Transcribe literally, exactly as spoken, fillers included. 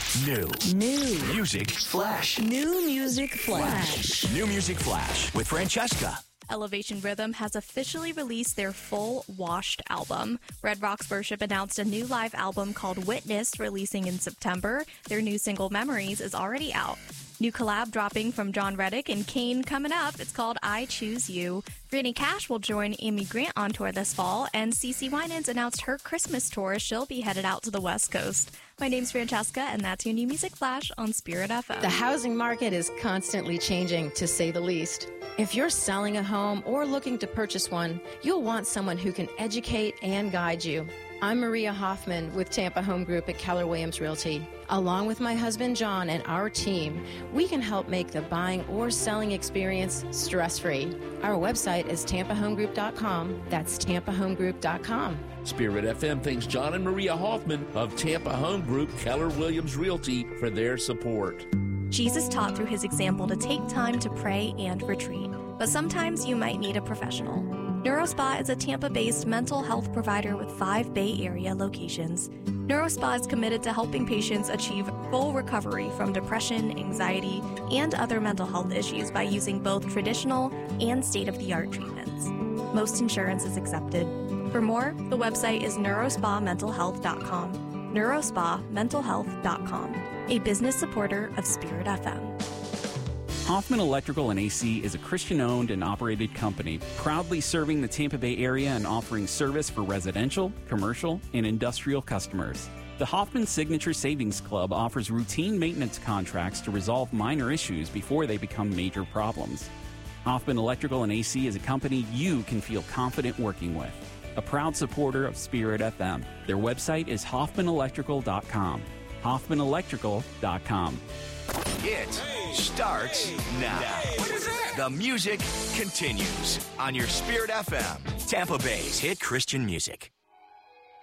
New. New. Music Flash. New Music Flash. New Music Flash with Francesca. Elevation Rhythm has officially released their full Washed album. Red Rocks Worship announced a new live album called Witness, releasing in September. Their new single Memories is already out. New collab dropping from John Reddick and Kane coming up. It's called I Choose You. Granny Cash will join Amy Grant on tour this fall, and CeCe Winans announced her Christmas tour. She'll be headed out to the West Coast. My name's Francesca, and that's your New Music Flash on Spirit F M. The housing market is constantly changing, to say the least. If you're selling a home or looking to purchase one, you'll want someone who can educate and guide you. I'm Maria Hoffman with Tampa Home Group at Keller Williams Realty. Along with my husband John and our team, we can help make the buying or selling experience stress-free. Our website is tampa home group dot com. That's tampa home group dot com. Spirit F M thanks John and Maria Hoffman of Tampa Home Group, Keller Williams Realty for their support. Jesus taught through his example to take time to pray and retreat, but sometimes you might need a professional. NeuroSpa is a Tampa-based mental health provider with five Bay Area locations. NeuroSpa is committed to helping patients achieve full recovery from depression, anxiety, and other mental health issues by using both traditional and state-of-the-art treatments. Most insurance is accepted. For more, the website is neurospa mental health dot com. neurospa mental health dot com, a business supporter of Spirit F M. Hoffman Electrical and A C is a Christian-owned and operated company, proudly serving the Tampa Bay area and offering service for residential, commercial, and industrial customers. The Hoffman Signature Savings Club offers routine maintenance contracts to resolve minor issues before they become major problems. Hoffman Electrical and A C is a company you can feel confident working with. A proud supporter of Spirit F M. Their website is hoffman electrical dot com. hoffman electrical dot com. It starts now. The music continues on your Spirit F M, Tampa Bay's hit Christian music.